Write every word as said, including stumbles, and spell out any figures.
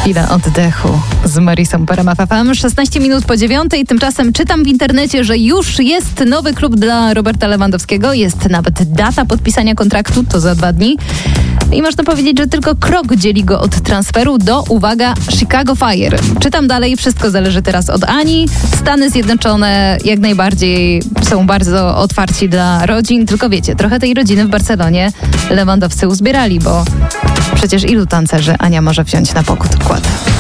Chwila oddechu z Marisą Perem F M. szesnaście minut po dziewiątej. Tymczasem czytam w internecie, że już jest nowy klub dla Roberta Lewandowskiego. Jest nawet data podpisania kontraktu, to za dwa dni. I można powiedzieć, że tylko krok dzieli go od transferu do, uwaga, Chicago Fire. Czytam dalej, wszystko zależy teraz od Ani. Stany Zjednoczone jak najbardziej są bardzo otwarci dla rodzin, tylko wiecie, trochę tej rodziny w Barcelonie Lewandowscy uzbierali, bo przecież ilu tancerzy Ania może wziąć na pokład?